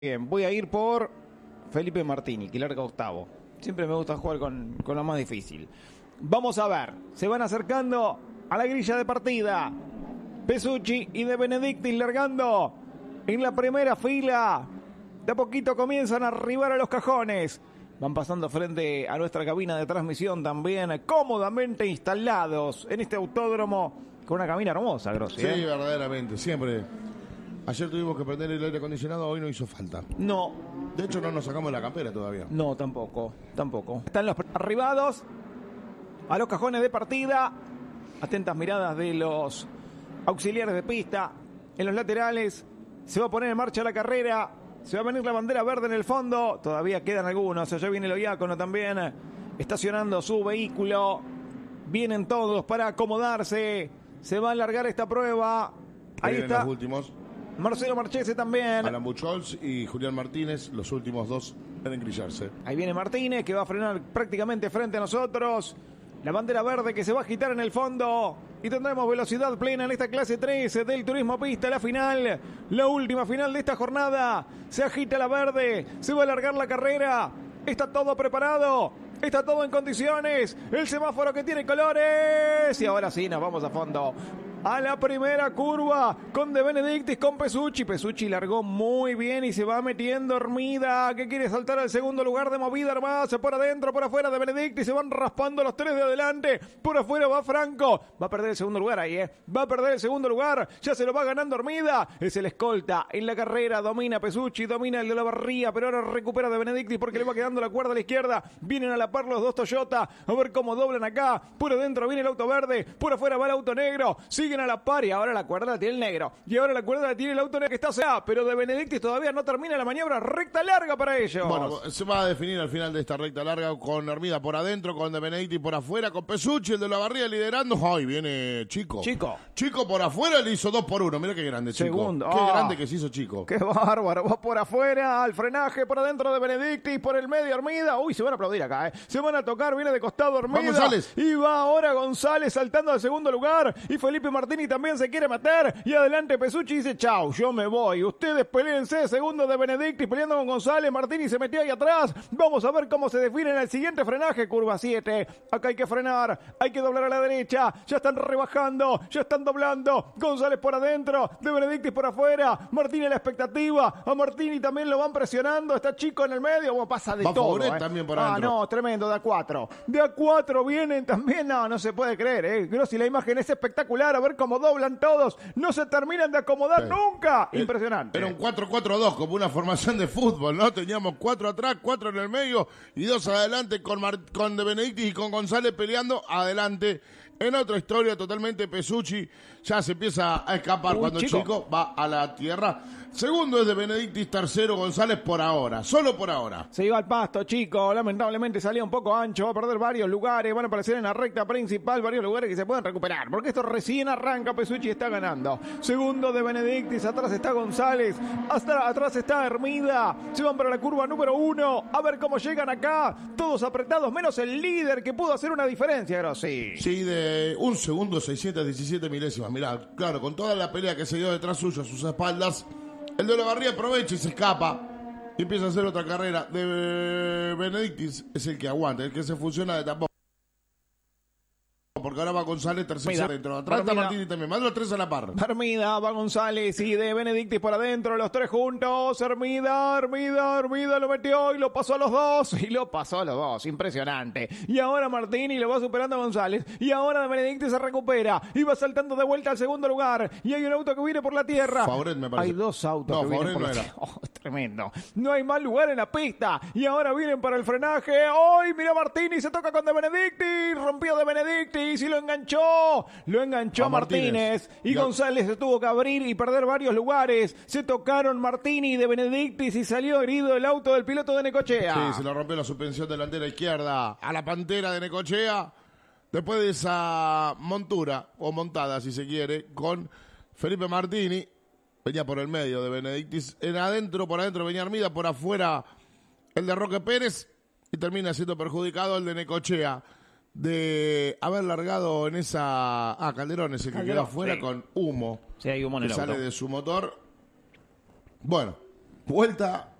Bien, voy a ir por Felipe Martini, que larga octavo. Siempre me gusta jugar con lo más difícil. Vamos a ver, se van acercando a la grilla de partida. Pesucci y De Benedictis largando en la primera fila. De a poquito comienzan a arribar a los cajones. Van pasando frente a nuestra cabina de transmisión también, cómodamente instalados en este autódromo con una cabina hermosa, Grossi. Sí, verdaderamente, siempre. Ayer tuvimos que prender el aire acondicionado, hoy no hizo falta. No. De hecho, no nos sacamos la campera todavía. No, tampoco. Están los arribados a los cajones de partida. Atentas miradas de los auxiliares de pista. En los laterales se va a poner en marcha la carrera. Se va a venir la bandera verde en el fondo. Todavía quedan algunos. Allá viene el Oiácono también estacionando su vehículo. Vienen todos para acomodarse. Se va a alargar esta prueba. Ahí está. Los últimos. Marcelo Marchese también. Alan Buchholz y Julián Martínez, los últimos dos en engrillarse. Ahí viene Martínez, que va a frenar prácticamente frente a nosotros. La bandera verde que se va a agitar en el fondo. Y tendremos velocidad plena en esta clase 13 del Turismo Pista. La final, la última final de esta jornada. Se agita la verde, se va a alargar la carrera. Está todo preparado. Está todo en condiciones. El semáforo que tiene colores. Y ahora sí, nos vamos a fondo. A la primera curva con De Benedictis, con Pesucci. Pesucci largó muy bien y se va metiendo Hermida, que quiere saltar al segundo lugar de movida hermosa. Por adentro, por afuera de Benedictis. Se van raspando los tres de adelante. Por afuera va Franco. Va a perder el segundo lugar ahí, Va a perder el segundo lugar. Ya se lo va ganando Hermida. Es el escolta en la carrera. Domina Pesucci, domina el de la Barría, pero ahora recupera De Benedictis porque le va quedando la cuerda a la izquierda. Vienen a la par los dos Toyota. A ver cómo doblan acá. Por adentro viene el auto verde. Por afuera va el auto negro. Siguen a la par y ahora la cuerda la tiene el negro. Y ahora la cuerda la tiene el auto negro que está acá. Pero De Benedictis todavía no termina la maniobra. Recta larga para ellos. Bueno, se va a definir al final de esta recta larga con Hermida por adentro, con De Benedictis por afuera, con Pesucci, el de la Barría liderando. Ay, viene Chico. Chico por afuera le hizo 2-1. Mira qué grande, Chico. Segundo. Qué grande que se hizo Chico. Qué bárbaro. Va por afuera, al frenaje, por adentro De Benedictis, por el medio Hermida. Uy, se van a aplaudir acá, Se van a tocar, viene de costado Hermida. Va González. Y va ahora González saltando al segundo lugar. Y Felipe Martini también se quiere meter. Y adelante Pesucci dice, chau, yo me voy. Ustedes peleense. Segundo De Benedictis peleando con González. Martini se metió ahí atrás. Vamos a ver cómo se define en el siguiente frenaje. Curva 7. Acá hay que frenar. Hay que doblar a la derecha. Ya están rebajando. Ya están doblando. González por adentro. De Benedictis por afuera. Martini a la expectativa. A Martini también lo van presionando. Está Chico en el medio. Bueno, pasa de todo. También por adentro. No, tremendo. De A4. De A4 vienen también. No se puede creer, Grossi, la imagen es espectacular. A ver cómo doblan todos. No se terminan de acomodar nunca. Impresionante. Era un 4-4-2, como una formación de fútbol, ¿no? Teníamos 4 atrás, 4 en el medio y 2 adelante con De Benedictis y con González peleando adelante. En otra historia totalmente, Pesucci ya se empieza a escapar cuando Chico va a la tierra. Segundo es De Benedictis, tercero González por ahora, solo por ahora. Se iba al pasto, Chico, lamentablemente salía un poco ancho, va a perder varios lugares, van a aparecer en la recta principal varios lugares que se pueden recuperar, porque esto recién arranca, Pesucci está ganando. Segundo De Benedictis, atrás está González, atrás está Hermida, se van para la curva número 1, a ver cómo llegan acá, todos apretados, menos el líder que pudo hacer una diferencia, Grossi. Sí, de 1 segundo, 617 milésimas, mirá, claro, con toda la pelea que se dio detrás suyo a sus espaldas, el de la Barría aprovecha y se escapa y empieza a hacer otra carrera. De Benedictis es el que aguanta, el que se funciona de tapón. Porque ahora va González tercero adentro. Atrás está Martini también. Más de los tres a la par. Hermida, va González y De Benedictis por adentro. Los tres juntos. Hermida lo metió y lo pasó a los dos. Impresionante. Y ahora Martini lo va superando a González. Y ahora De Benedictis se recupera. Y va saltando de vuelta al segundo lugar. Y hay un auto que viene por la tierra. Favoret me parece. Hay dos autos que vienen por la tierra. Tremendo. No hay más lugar en la pista. Y ahora vienen para el frenaje. ¡Ay, mira Martini! Se toca con De Benedictis. Rompió De Benedictis. Y lo enganchó a Martínez. Y González se tuvo que abrir y perder varios lugares. Se tocaron Martini y De Benedictis y salió herido el auto del piloto de Necochea. Sí, se le rompió la suspensión delantera izquierda a la Pantera de Necochea. Después de esa montura, o montada si se quiere, con Felipe Martini. Venía por el medio De Benedictis. Por adentro venía Hermida, por afuera el de Roque Pérez. Y termina siendo perjudicado el de Necochea. De haber largado en esa... Calderón es el que quedó afuera con humo. Sí, hay humo en el auto. Sale de su motor. Bueno, Vuelta